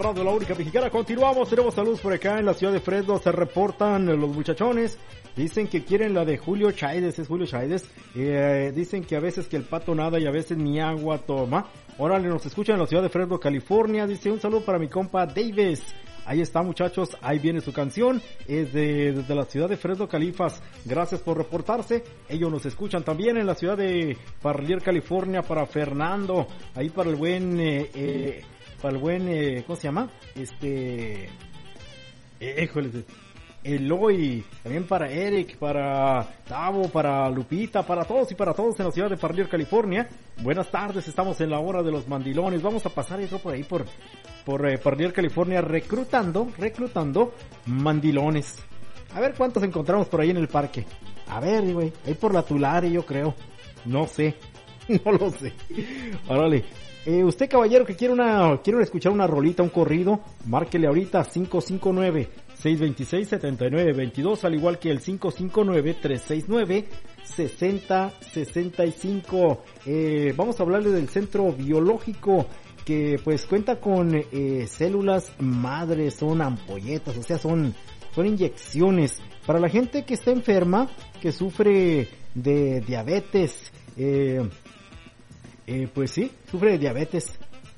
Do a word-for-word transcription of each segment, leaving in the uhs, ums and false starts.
Radio La Única Mexicana. Continuamos, tenemos saludos por acá en la ciudad de Fresno. Se reportan los muchachones. Dicen que quieren la de Julio Chaides, es Julio Chaides. Eh, dicen que a veces que el pato nada y a veces ni agua toma. Órale, nos escuchan en la ciudad de Fresno, California. Dice un saludo para mi compa Davis. Ahí está, muchachos, ahí viene su canción, es de, desde la ciudad de Fresno, Califas. Gracias por reportarse. Ellos nos escuchan también en la ciudad de Parlier, California, para Fernando, ahí para el buen, eh, eh, para el buen, eh, ¿cómo se llama? Este, eh, híjole, Eloy, también para Eric, para Tavo, para Lupita, para todos y para todos en la ciudad de Parlier, California. Buenas tardes, estamos en la hora de los mandilones. Vamos a pasar eso por ahí, por, por eh, Parlier, California, reclutando, reclutando mandilones. A ver cuántos encontramos por ahí en el parque. A ver, güey, ahí por la Tulare, yo creo. No sé, no lo sé. Órale. Eh, usted, caballero, que quiere una, quiere escuchar una rolita, un corrido, márquele ahorita cinco cinco nueve, seis dos seis, siete nueve dos dos, al igual que el cinco cinco nueve, tres seis nueve, seis cero seis cinco. Eh, vamos a hablarle del centro biológico, que pues cuenta con eh, células madres, son ampolletas, o sea, son, son inyecciones para la gente que está enferma, que sufre de diabetes, eh, Eh, pues sí, sufre de diabetes.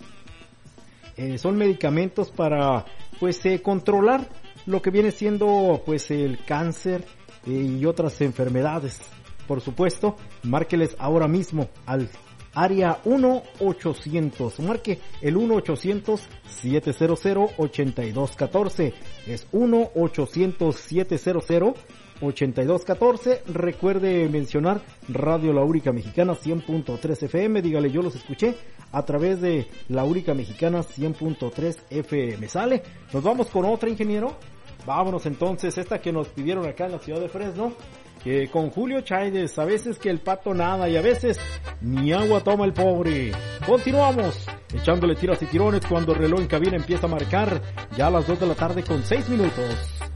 Eh, son medicamentos para, pues, eh, controlar lo que viene siendo, pues, el cáncer eh, y otras enfermedades. Por supuesto, márqueles ahora mismo al área uno ochocientos. Marque el uno ochocientos, siete cero cero, ocho dos uno cuatro. Es uno ochocientos, siete cero cero, ocho dos uno cuatro. Recuerde mencionar Radio La Única Mexicana cien punto tres F M. Dígale, yo los escuché a través de La Única Mexicana cien punto tres F M. ¿Sale? Nos vamos con otra, ingeniero. Vámonos entonces, esta que nos pidieron acá en la ciudad de Fresno, que con Julio Chaides, a veces que el pato nada y a veces ni agua toma el pobre. Continuamos echándole tiras y tirones cuando el reloj en cabina empieza a marcar ya a las dos de la tarde con seis minutos.